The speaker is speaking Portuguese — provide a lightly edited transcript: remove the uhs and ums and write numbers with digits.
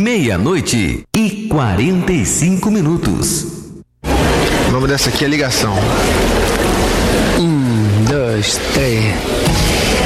meia-noite e 45 minutos. O nome dessa aqui é ligação.